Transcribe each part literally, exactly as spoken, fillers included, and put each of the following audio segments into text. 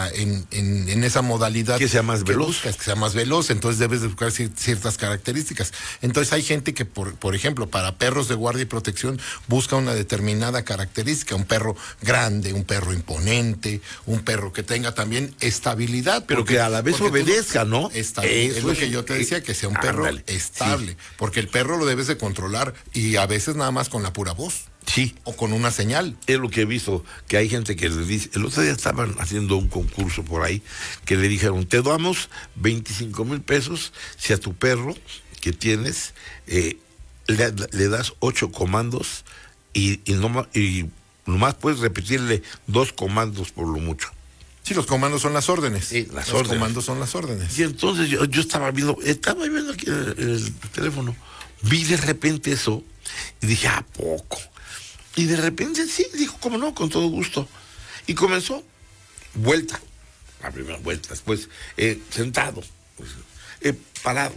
esa, en, en, en esa modalidad. Que sea más que veloz. buscas, que sea más veloz, entonces debes de buscar ciertas características. Entonces hay gente que, por, por ejemplo, para perros de guardia y protección, busca una determinada característica, un perro grande, un perro imponente, un perro que tenga también estabilidad. Pero porque, que a la vez obedezca, tú, ¿no? Estable, es lo que yo te decía, que sea un perro ándale, estable, sí. Porque el perro lo debes de controlar y a veces nada más con la pura voz. Sí. O con una señal. Es lo que he visto, que hay gente que le dice, el otro día estaban haciendo un concurso por ahí, que le dijeron, te damos veinticinco mil pesos si a tu perro que tienes eh, le, le das ocho comandos y, y, no, y nomás puedes repetirle dos comandos por lo mucho. Sí, los comandos son las órdenes. Sí, las los órdenes. Los comandos son las órdenes. Y entonces yo, yo estaba viendo, estaba viendo aquí en el, en el teléfono, vi de repente eso y dije, ¿a poco? Y de repente sí, dijo, ¿cómo no? Con todo gusto. Y comenzó, vuelta, la primera vuelta, después eh, sentado, pues, eh, parado,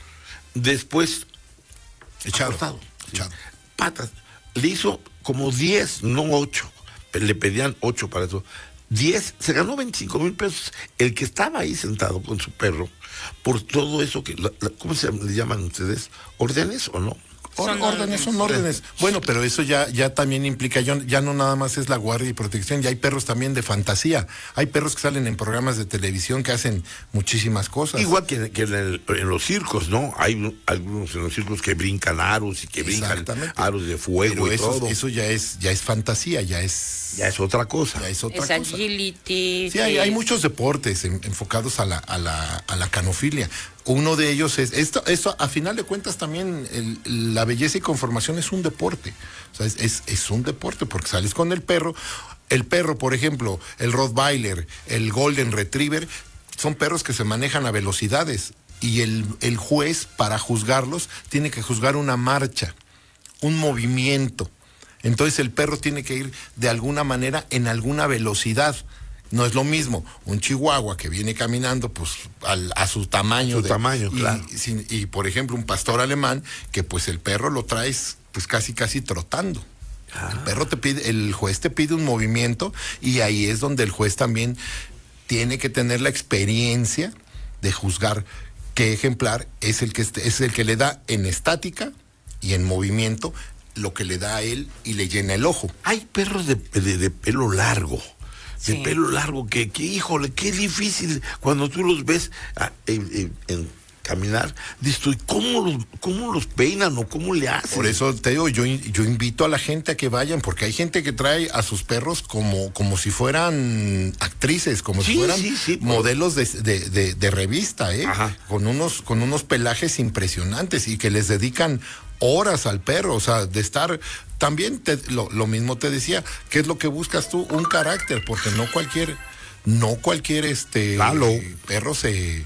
después echado, acostado, echado. Sí, patas. Le hizo como diez, no ocho, le pedían ocho para eso. diez, se ganó veinticinco mil pesos. El que estaba ahí sentado con su perro, por todo eso que, la, la, ¿cómo se le llaman ustedes? ¿Órdenes o no? Son órdenes, son órdenes. Bueno, pero eso ya, ya también implica, ya, ya no nada más es la guardia y protección, ya hay perros también de fantasía. Hay perros que salen en programas de televisión que hacen muchísimas cosas. Igual que, que en, el, en los circos, ¿no? Hay algunos en los circos que brincan aros y que brincan aros de fuego pero y eso, todo. Eso ya es, ya es fantasía, ya es... Ya es otra cosa. Ya es otra es cosa. agility. Sí, hay, hay muchos deportes en, enfocados a la, a, la, a la canofilia. Uno de ellos es, esto, esto a final de cuentas también, el, la belleza y conformación es un deporte. O sea, es, es, es un deporte porque sales con el perro. El perro, por ejemplo, el Rottweiler, el Golden Retriever, son perros que se manejan a velocidades. Y el, el juez, para juzgarlos, tiene que juzgar una marcha, un movimiento. Entonces el perro tiene que ir de alguna manera en alguna velocidad. No es lo mismo un chihuahua que viene caminando pues al, a su tamaño. Su de, tamaño, y, claro. Y, y por ejemplo un pastor alemán que pues el perro lo traes pues casi casi trotando. Ah. El perro te pide, el juez te pide un movimiento y ahí es donde el juez también tiene que tener la experiencia de juzgar qué ejemplar es el que es el que le da en estática y en movimiento lo que le da a él y le llena el ojo. Hay perros de, de, de pelo largo, de sí. pelo largo, que, que híjole, qué difícil cuando tú los ves a, en, en, en caminar, dices tú, ¿cómo los, cómo los peinan o cómo le hacen? Por eso te digo, yo, yo invito a la gente a que vayan, porque hay gente que trae a sus perros como, como si fueran actrices, como sí, si fueran sí, sí, modelos de, de, de, de revista, ¿eh? Ajá. Con unos, con unos pelajes impresionantes y que les dedican horas al perro, o sea, de estar, también te, lo, lo mismo te decía, ¿qué es lo que buscas tú? Un carácter, porque no cualquier, no cualquier este claro. perro se,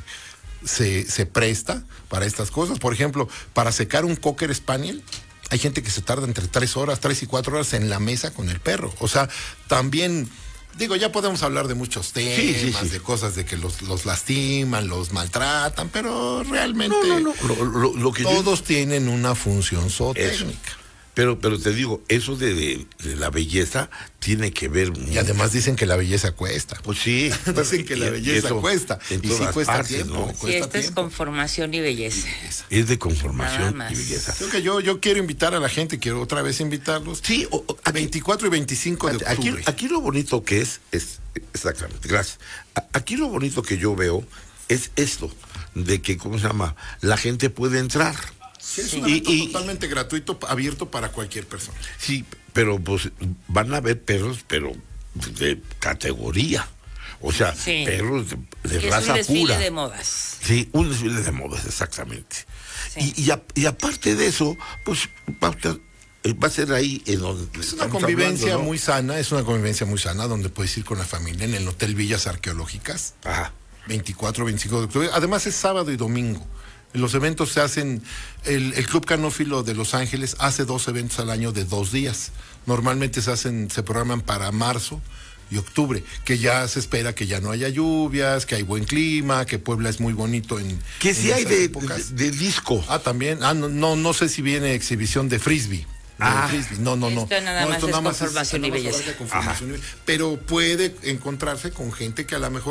se, se presta para estas cosas. Por ejemplo, para secar un Cocker Spaniel, hay gente que se tarda entre tres horas, tres y cuatro horas en la mesa con el perro. O sea, también... Digo, ya podemos hablar de muchos temas, sí, sí, sí. de cosas de que los, los lastiman, los maltratan, pero realmente no, no, no. Lo, lo, lo que todos yo... tienen una función zootécnica. Pero, pero te digo, eso de, de, de la belleza tiene que ver... Y además dicen que la belleza cuesta. Pues sí. Dicen que la belleza eso, cuesta. Y sí cuesta partes, tiempo. ¿no? Cuesta sí, esto tiempo. es conformación y belleza. Es de conformación y belleza. Creo que yo, yo quiero invitar a la gente, quiero otra vez invitarlos. Sí, o, o, aquí, veinticuatro y veinticinco de octubre. Aquí, aquí lo bonito que es, es, exactamente, gracias. Aquí lo bonito que yo veo es esto, de que, ¿cómo se llama? La gente puede entrar. Sí, es un evento y, totalmente y, gratuito, abierto para cualquier persona. Sí, pero pues van a haber perros, pero de categoría. O sea, sí. perros de, de raza pura. Es un desfile pura. de modas. Sí, un desfile de modas, exactamente. Sí. Y, y, a, y aparte de eso, pues va a, estar, va a ser ahí en donde... Es una convivencia hablando, ¿no? muy sana, es una convivencia muy sana, donde puedes ir con la familia en el Hotel Villas Arqueológicas. Ajá. veinticuatro, veinticinco de octubre. Además es sábado y domingo. Los eventos se hacen, el, el Club Canófilo de Los Ángeles hace dos eventos al año de dos días. Normalmente se hacen, se programan para marzo y octubre, que ya se espera que ya no haya lluvias, que hay buen clima, que Puebla es muy bonito en ¿Qué sí hay de, de, de disco? Ah, también, ah, no, no, no sé si viene exhibición de frisbee. Ah, frisbee. No, no, no. Esto nada no, más esto es nada más conformación es, y belleza. Conformación y, pero puede encontrarse con gente que a lo mejor